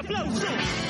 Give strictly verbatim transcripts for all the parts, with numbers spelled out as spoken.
aplauso.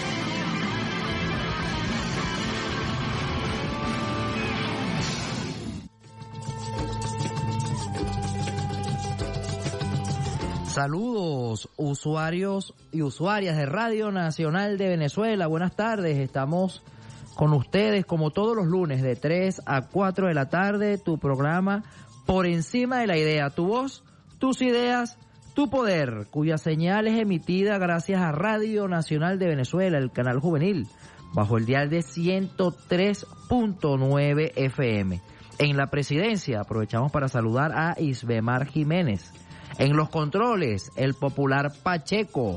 Saludos, usuarios y usuarias de Radio Nacional de Venezuela. Buenas tardes, estamos con ustedes como todos los lunes de tres a cuatro de la tarde, tu programa Por Encima de la Idea, tu voz, tus ideas, tu poder, cuya señal es emitida gracias a Radio Nacional de Venezuela, el canal juvenil, bajo el dial de ciento tres punto nueve F M. En la presidencia aprovechamos para saludar a Isbemar Jiménez. En los controles, el popular Pacheco.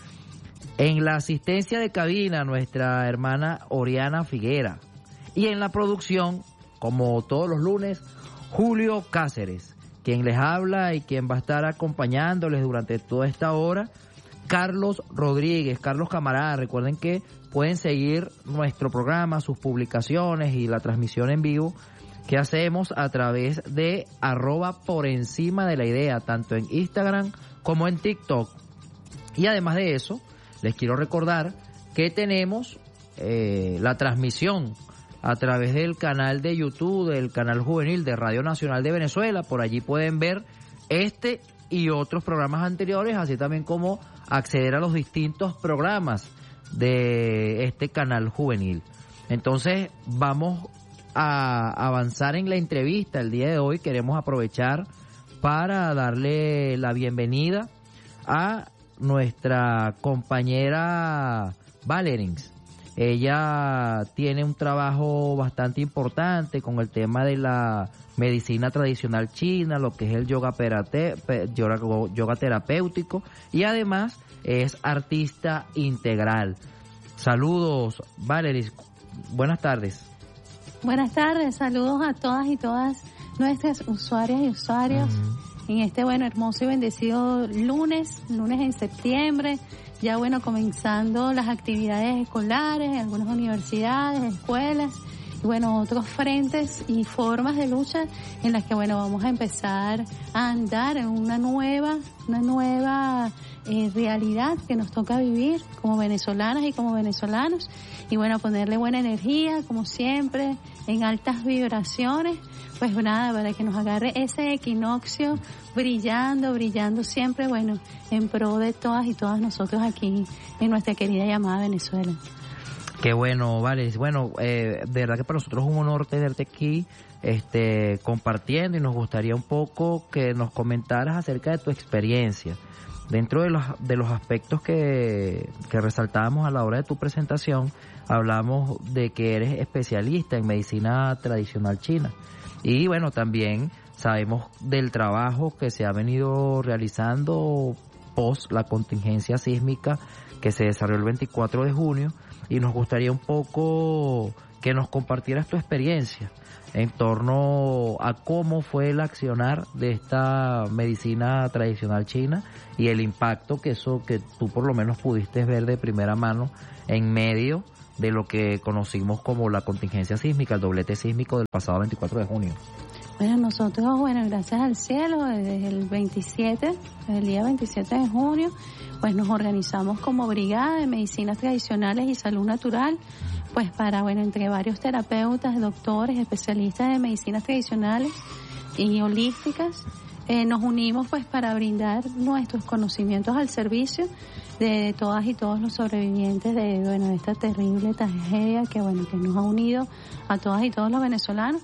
En la asistencia de cabina, nuestra hermana Oriana Figuera. Y en la producción, como todos los lunes, Julio Cáceres, quien les habla y quien va a estar acompañándoles durante toda esta hora, Carlos Rodríguez, Carlos Camarada. Recuerden que pueden seguir nuestro programa, sus publicaciones y la transmisión en vivo que hacemos a través de arroba por encima de la idea, tanto en Instagram como en TikTok. Y además de eso, les quiero recordar que tenemos eh, la transmisión a través del canal de YouTube, del canal juvenil de Radio Nacional de Venezuela. Por allí pueden ver este y otros programas anteriores, así también como acceder a los distintos programas de este canal juvenil. Entonces, vamos a avanzar en la entrevista. El día de hoy queremos aprovechar para darle la bienvenida a nuestra compañera Valerins. Ella tiene un trabajo bastante importante con el tema de la medicina tradicional china, lo que es el yoga, perate, yoga, yoga terapéutico, y además es artista integral. Saludos, Valerins. Buenas tardes. Buenas tardes, saludos a todas y todas nuestras usuarias y usuarios uh-huh. en este bueno, hermoso y bendecido lunes, lunes en septiembre, ya bueno, comenzando las actividades escolares en algunas universidades, escuelas, y bueno, otros frentes y formas de lucha en las que bueno, vamos a empezar a andar en una nueva, una nueva eh, realidad que nos toca vivir como venezolanas y como venezolanos, y bueno, ponerle buena energía, como siempre, en altas vibraciones, pues nada, para que nos agarre ese equinoccio brillando, brillando siempre, bueno, en pro de todas y todas nosotros aquí en nuestra querida llamada Venezuela. Qué bueno, vale, bueno, eh, de verdad que para nosotros es un honor tenerte aquí, este, compartiendo, y nos gustaría un poco que nos comentaras acerca de tu experiencia. Dentro de los, de los aspectos que, que resaltábamos a la hora de tu presentación, hablamos de que eres especialista en medicina tradicional china. Y bueno, también sabemos del trabajo que se ha venido realizando post la contingencia sísmica que se desarrolló el veinticuatro de junio, y nos gustaría un poco que nos compartieras tu experiencia en torno a cómo fue el accionar de esta medicina tradicional china y el impacto que eso que tú por lo menos pudiste ver de primera mano en medio de lo que conocimos como la contingencia sísmica, el doblete sísmico del pasado veinticuatro de junio. Bueno, nosotros, bueno, gracias al cielo, desde el veintisiete, desde el día veintisiete de junio, pues nos organizamos como brigada de medicinas tradicionales y salud natural, pues para, bueno, entre varios terapeutas, doctores, especialistas de medicinas tradicionales y holísticas, eh, nos unimos pues para brindar nuestros conocimientos al servicio de todas y todos los sobrevivientes de, bueno, de esta terrible tragedia que, bueno, que nos ha unido a todas y todos los venezolanos.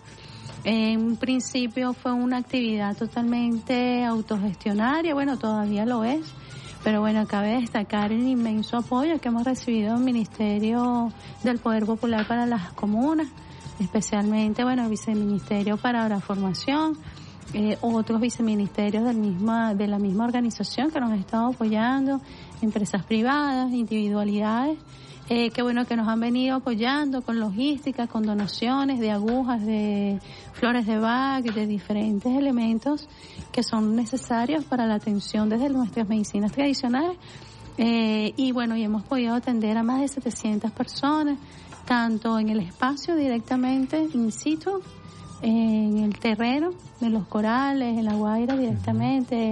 En principio fue una actividad totalmente autogestionaria, bueno, todavía lo es, pero bueno, cabe destacar el inmenso apoyo que hemos recibido del Ministerio del Poder Popular para las Comunas, especialmente, bueno, el Viceministerio para la Formación, eh, otros viceministerios del misma, de la misma organización que nos han estado apoyando, empresas privadas, individualidades, Eh, que bueno, que nos han venido apoyando con logística, con donaciones de agujas, de flores de Bach, de diferentes elementos que son necesarios para la atención desde nuestras medicinas tradicionales. Eh, y bueno, y hemos podido atender a más de setecientas personas, tanto en el espacio directamente in situ, en el terreno de los corales, en La Guaira directamente,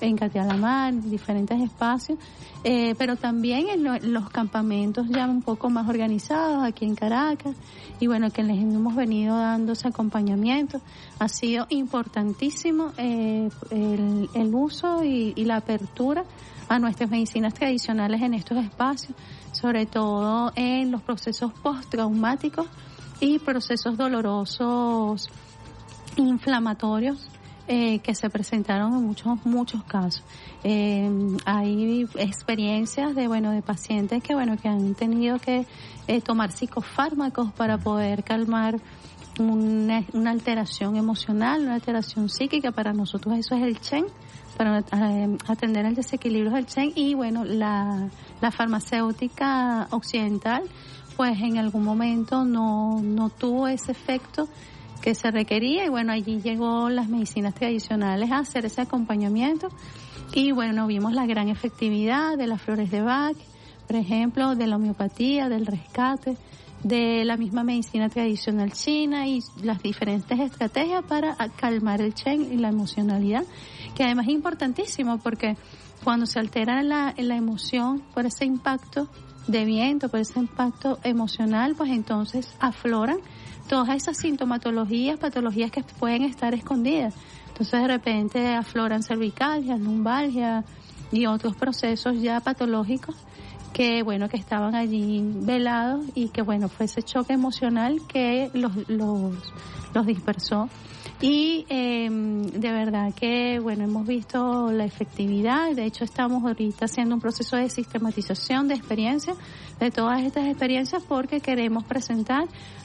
en Catialamar, diferentes espacios, eh, pero también en, lo, en los campamentos ya un poco más organizados aquí en Caracas, y bueno, que les hemos venido dando ese acompañamiento. Ha sido importantísimo eh, el, el uso y, y la apertura a nuestras medicinas tradicionales en estos espacios, sobre todo en los procesos postraumáticos y procesos dolorosos inflamatorios eh, que se presentaron en muchos muchos casos. Eh, hay experiencias de bueno de pacientes que bueno que han tenido que eh, tomar psicofármacos para poder calmar una, una alteración emocional, una alteración psíquica. Para nosotros eso es el Chen, para eh, atender el desequilibrio del Chen. Y bueno, la, la farmacéutica occidental pues en algún momento no, no tuvo ese efecto que se requería, y bueno, allí llegó las medicinas tradicionales a hacer ese acompañamiento, y bueno, vimos la gran efectividad de las flores de Bach, por ejemplo, de la homeopatía, del rescate, de la misma medicina tradicional china y las diferentes estrategias para calmar el Chen y la emocionalidad, que además es importantísimo porque cuando se altera la, la emoción por ese impacto de viento, por ese impacto emocional, pues entonces afloran todas esas sintomatologías, patologías que pueden estar escondidas. Entonces de repente afloran cervicalgia, lumbalgia y otros procesos ya patológicos que bueno que estaban allí velados, y que bueno fue ese choque emocional que los los, los dispersó. Y eh, de verdad que bueno hemos visto la efectividad. De hecho estamos ahorita haciendo un proceso de sistematización de experiencias, de todas estas experiencias, porque queremos presentar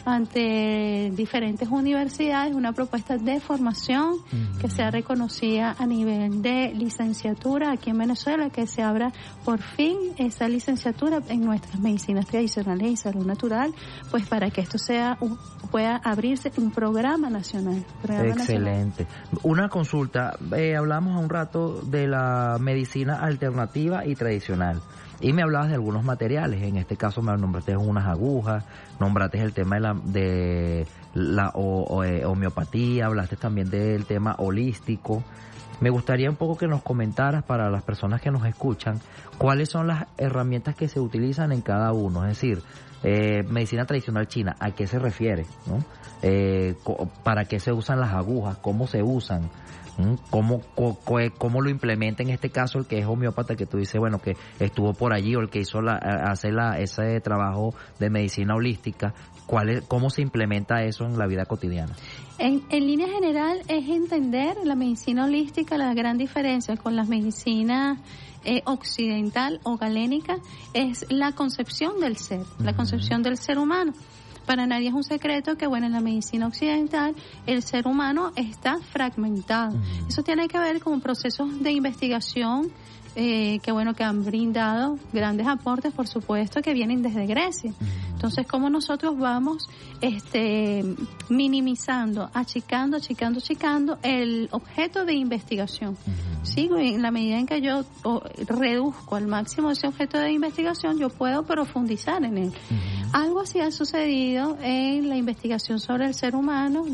ante diferentes universidades una propuesta de formación uh-huh. que sea reconocida a nivel de licenciatura aquí en Venezuela, que se abra por fin esa licenciatura en nuestras medicinas tradicionales y salud natural, pues para que esto sea un, pueda abrirse un programa nacional. Programa Excelente. Nacional. Una consulta, eh, hablamos a un rato de la medicina alternativa y tradicional, y me hablabas de algunos materiales. En este caso me nombraste unas agujas, nombraste el tema de la, de la o, o, eh, homeopatía, hablaste también del tema holístico. Me gustaría un poco que nos comentaras, para las personas que nos escuchan, cuáles son las herramientas que se utilizan en cada uno. Es decir, eh, medicina tradicional china, ¿a qué se refiere? ¿No? Eh, ¿Para qué se usan las agujas? ¿Cómo se usan? ¿Cómo, cómo, cómo lo implementa en este caso el que es homeópata, que tú dices, bueno, que estuvo por allí, o el que hizo la, hace la, ese trabajo de medicina holística? ¿Cuál es, cómo se implementa eso en la vida cotidiana? En, en línea general es entender la medicina holística. La gran diferencia con las medicinas eh, occidental o galénica es la concepción del ser, uh-huh. la concepción del ser humano. Para nadie es un secreto que, bueno, en la medicina occidental el ser humano está fragmentado. Uh-huh. Eso tiene que ver con procesos de investigación eh, que, bueno, que han brindado grandes aportes, por supuesto, que vienen desde Grecia. Uh-huh. Entonces, ¿cómo nosotros vamos este minimizando, achicando, achicando, achicando el objeto de investigación? Uh-huh. Sí, en la medida en que yo o, reduzco al máximo ese objeto de investigación, yo puedo profundizar en él. Uh-huh. Algo así ha sucedido en la investigación sobre el ser humano